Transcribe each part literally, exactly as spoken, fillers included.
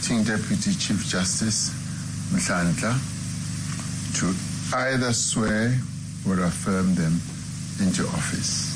Acting Deputy Chief Justice Mhlandla to either swear or affirm them into office.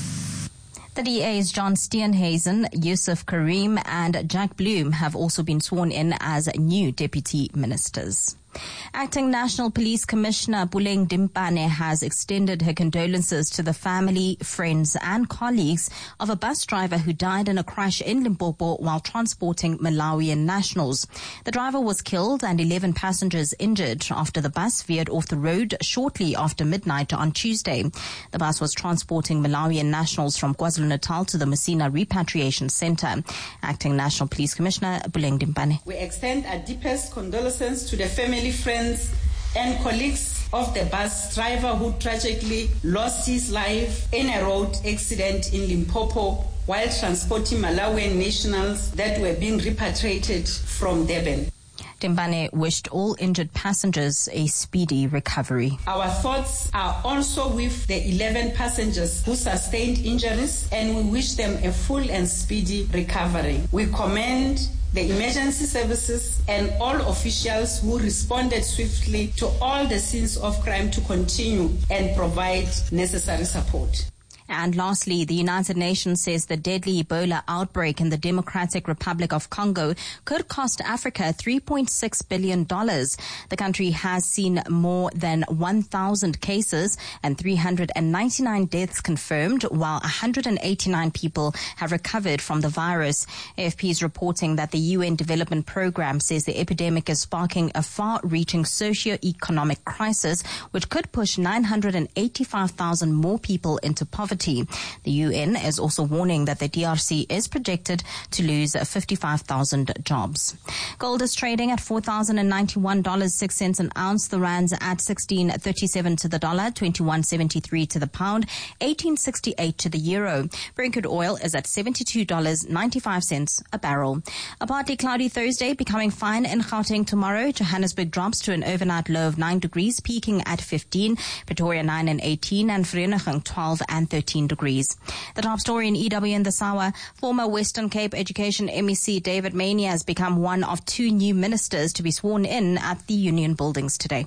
The D As John Steenhuisen, Yusuf Karim and Jack Bloom have also been sworn in as new deputy ministers. Acting National Police Commissioner Puleng Dimpane has extended her condolences to the family, friends and colleagues of a bus driver who died in a crash in Limpopo while transporting Malawian nationals. The driver was killed and eleven passengers injured after the bus veered off the road shortly after midnight on Tuesday. The bus was transporting Malawian nationals from KwaZulu-Natal to the Messina Repatriation Center. Acting National Police Commissioner Puleng Dimpane. We extend our deepest condolences to the family, friends and colleagues of the bus driver who tragically lost his life in a road accident in Limpopo while transporting Malawian nationals that were being repatriated from Durban. Dimpane wished all injured passengers a speedy recovery. Our thoughts are also with the eleven passengers who sustained injuries, and we wish them a full and speedy recovery. We commend the emergency services and all officials who responded swiftly to all the scenes of crime to continue and provide necessary support. And lastly, the United Nations says the deadly Ebola outbreak in the Democratic Republic of Congo could cost Africa three point six billion dollars. The country has seen more than one thousand cases and three hundred ninety-nine deaths confirmed, while one hundred eighty-nine people have recovered from the virus. A F P is reporting that the U N Development Programme says the epidemic is sparking a far-reaching socio-economic crisis, which could push nine hundred eighty-five thousand more people into poverty. The U N is also warning that the D R C is projected to lose fifty-five thousand jobs. Gold is trading at four thousand ninety-one dollars and six cents an ounce. The rand's at sixteen thirty-seven to the dollar, twenty-one seventy-three to the pound, eighteen sixty-eight to the euro. Brent crude oil is at seventy-two dollars and ninety-five cents a barrel. A partly cloudy Thursday, becoming fine in Gauteng tomorrow. Johannesburg drops to an overnight low of nine degrees, peaking at fifteen. Pretoria nine and eighteen, and Vereeniging twelve and thirteen degrees. The top story in E W in this hour: former Western Cape Education M E C David Mania has become one of two new ministers to be sworn in at the Union Buildings today.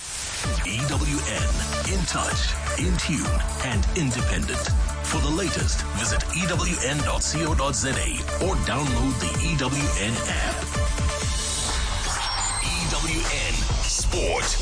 E W N, in touch, in tune and independent. For the latest, visit E W N dot co dot za or download the E W N app. E W N Sport.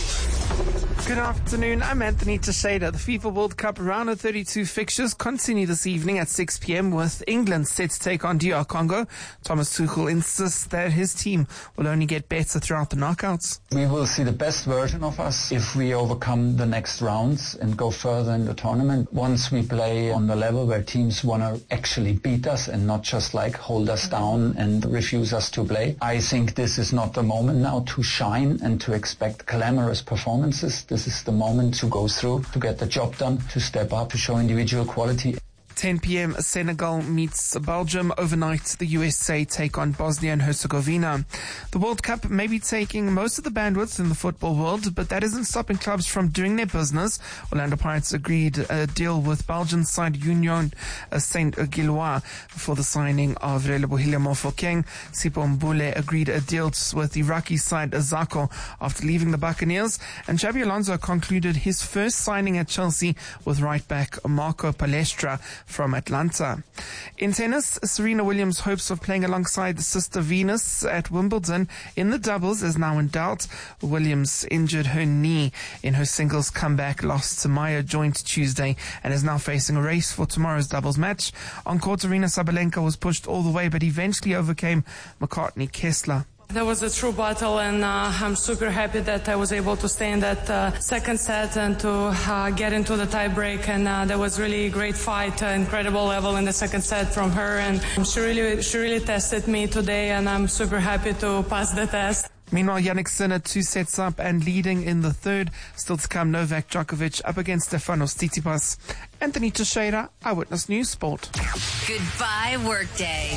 Good afternoon, I'm Anthony Teixeira. The FIFA World Cup round of thirty-two fixtures continue this evening at six p.m. with England set to take on D R Congo. Thomas Tuchel insists that his team will only get better throughout the knockouts. We will see the best version of us if we overcome the next rounds and go further in the tournament. Once we play on the level where teams want to actually beat us and not just like hold us down and refuse us to play. I think this is not the moment now to shine and to expect glamorous performances. This is the moment to go through, to get the job done, to step up, to show individual quality. ten p.m. Senegal meets Belgium. Overnight, the U S A take on Bosnia and Herzegovina. The World Cup may be taking most of the bandwidth in the football world, but that isn't stopping clubs from doing their business. Orlando Pirates agreed a deal with Belgian side Union Saint-Gilloise for the signing of Relebohile Mofokeng. Sipho Mbule agreed a deal with Iraqi side Zako after leaving the Buccaneers. And Xabi Alonso concluded his first signing at Chelsea with right back Marco Palestra from Atlanta. In tennis, Serena Williams' hopes of playing alongside sister Venus at Wimbledon in the doubles is now in doubt. Williams injured her knee in her singles comeback loss to Maya Joint Tuesday and is now facing a race for tomorrow's doubles match. On court, Arina Sabalenka was pushed all the way but eventually overcame McCartney Kessler. That was a true battle, and uh, I'm super happy that I was able to stay in that uh, second set and to uh, get into the tie break. And uh, that was really a great fight, uh, incredible level in the second set from her. And she really, she really tested me today, and I'm super happy to pass the test. Meanwhile, Jannik Sinner two sets up and leading in the third. Still to come, Novak Djokovic up against Stefanos Tsitsipas. Anthony Teixeira, Eyewitness News Sport. Goodbye, workday.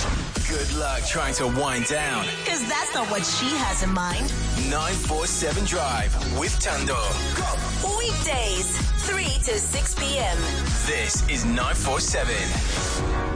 Good luck trying to wind down. Because that's not what she has in mind. nine four seven Drive with Tando. Go. Weekdays, three to six p.m. This is nine four seven.